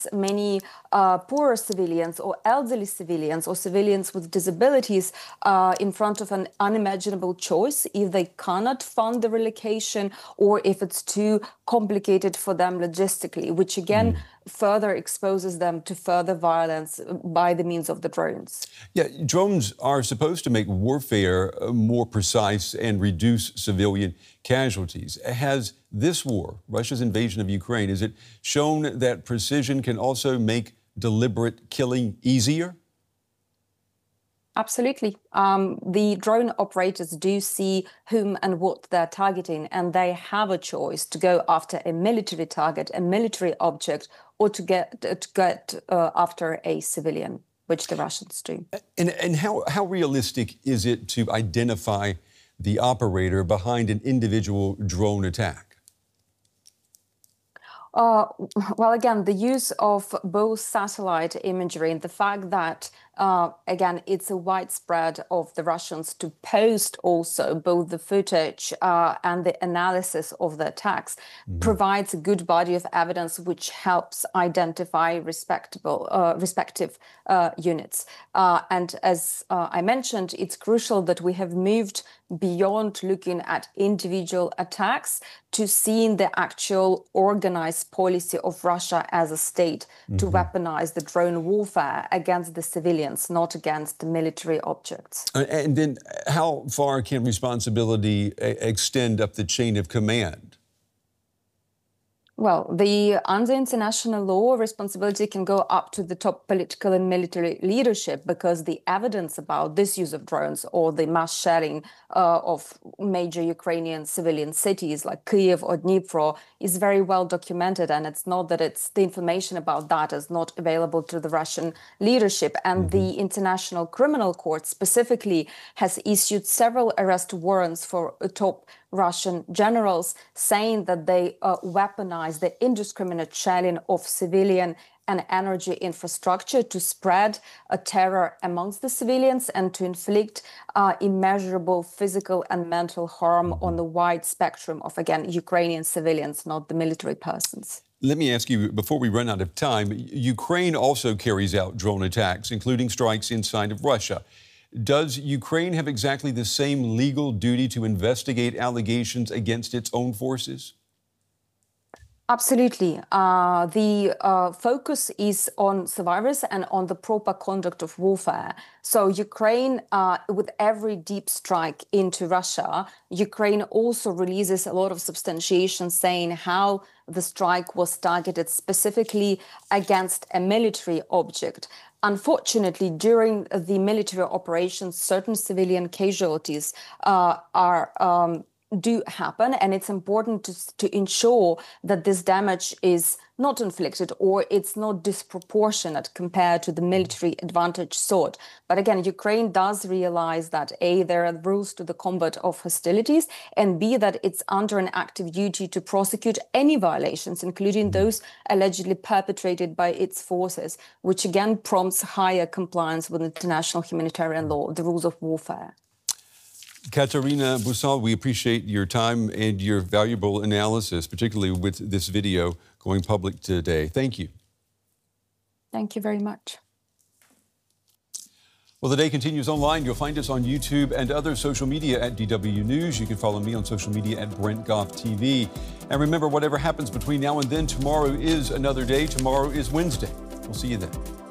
many poorer civilians or elderly civilians or civilians with disabilities in front of an unimaginable choice if they cannot fund the relocation or if it's too complicated for them logistically, which again further exposes them to further violence by the means of the drones. Yeah, drones are supposed to make warfare more precise and reduce civilian casualties. Has this war, Russia's invasion of Ukraine, has it shown that precision can also make deliberate killing easier? Absolutely. The drone operators do see whom and what they're targeting, and they have a choice to go after a military target, a military object, or to get after a civilian, which the Russians do. And how realistic is it to identify the operator behind an individual drone attack? Well, again, the use of both satellite imagery and the fact that, again, it's a widespread of the Russians to post also both the footage and the analysis of the attacks provides a good body of evidence which helps identify respective units. And as I mentioned, it's crucial that we have moved beyond looking at individual attacks to seeing the actual organized policy of Russia as a state to weaponize the drone warfare against the civilians, not against the military objects. And then how far can responsibility extend up the chain of command? Well, under international law, responsibility can go up to the top political and military leadership because the evidence about this use of drones or the mass shelling of major Ukrainian civilian cities like Kyiv or Dnipro is very well documented. And it's not that the information about that is not available to the Russian leadership. And the International Criminal Court specifically has issued several arrest warrants for top Russian generals, saying that they weaponize the indiscriminate shelling of civilian and energy infrastructure to spread a terror amongst the civilians and to inflict immeasurable physical and mental harm on the wide spectrum of, again, Ukrainian civilians, not the military persons. Let me ask you, before we run out of time, Ukraine also carries out drone attacks, including strikes inside of Russia. Does Ukraine have exactly the same legal duty to investigate allegations against its own forces? Absolutely. The focus is on survivors and on the proper conduct of warfare. So Ukraine, with every deep strike into Russia, Ukraine also releases a lot of substantiation saying how the strike was targeted specifically against a military object. Unfortunately, during the military operations, certain civilian casualties do happen, and it's important to ensure that this damage is not inflicted or it's not disproportionate compared to the military advantage sought. But again, Ukraine does realize that A, there are rules to the combat of hostilities, and B, that it's under an active duty to prosecute any violations, including those allegedly perpetrated by its forces, which again prompts higher compliance with international humanitarian law, the rules of warfare. Katerina Busal, we appreciate your time and your valuable analysis, particularly with this video going public today. Thank you. Thank you very much. Well, the day continues online. You'll find us on YouTube and other social media at DW News. You can follow me on social media at Brent Goff TV. And remember, whatever happens between now and then, tomorrow is another day. Tomorrow is Wednesday. We'll see you then.